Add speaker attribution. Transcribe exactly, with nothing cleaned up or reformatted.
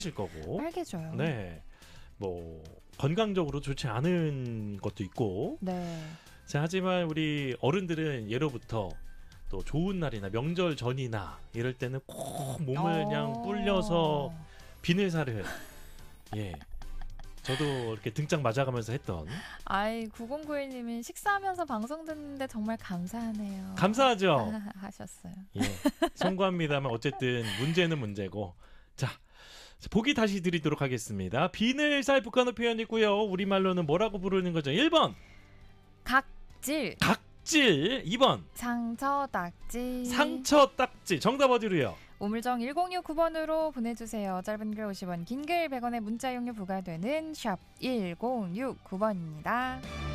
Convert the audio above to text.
Speaker 1: 실 거고.
Speaker 2: 빨개져요.
Speaker 1: 네. 뭐 건강적으로 좋지 않은 것도 있고.
Speaker 2: 네.
Speaker 1: 자, 하지만 우리 어른들은 예로부터 또 좋은 날이나 명절 전이나 이럴 때는 꼭 몸을 그냥 불려서 비늘사를 예. 저도 이렇게 등짝 맞아가면서 했던.
Speaker 2: 아이 구공구일 님이 식사하면서 방송 듣는데 정말 감사하네요.
Speaker 1: 감사하죠.
Speaker 2: 하셨어요.
Speaker 1: 예. 송구합니다만 어쨌든 문제는 문제고. 자, 보기 다시 드리도록 하겠습니다. 비늘살 북한어 표현이고요. 우리말로는 뭐라고 부르는 거죠? 일 번
Speaker 2: 각질.
Speaker 1: 각질. 이 번
Speaker 2: 상처 딱지.
Speaker 1: 상처 딱지. 정답 어디로요?
Speaker 2: 우물정 일공육구 번으로 보내주세요. 짧은 글 오십 원, 긴 글 백 원의 문자 이용료 부과되는 샵 일공육구 번입니다.